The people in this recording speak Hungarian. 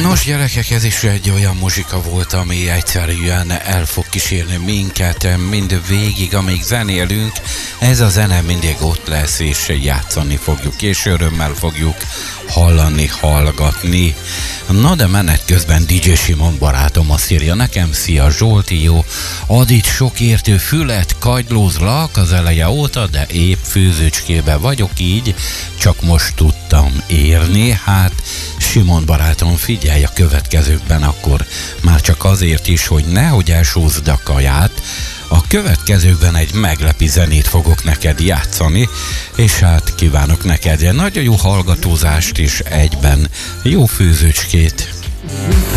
Nos gyerekek, ez is egy olyan muzsika volt, ami egyszerűen el fog kísérni minket mind végig, amíg zenélünk. Ez a zene mindig ott lesz, és játszani fogjuk, és örömmel fogjuk hallani, hallgatni. Na de menet közben DJ Simon barátom azt írja nekem: szia Zsolti, jó, ad itt sok értő fület, kagylózlak az eleje óta, de épp főzőcskébe vagyok, így csak most tudtam érni. Hát Simon barátom, figyelj, a következőkben akkor már csak azért is, hogy nehogy elsózd a kaját, a következőkben egy meglepi zenét fogok neked játszani, és hát kívánok neked nagyon jó hallgatózást és egyben jó főzőcskét.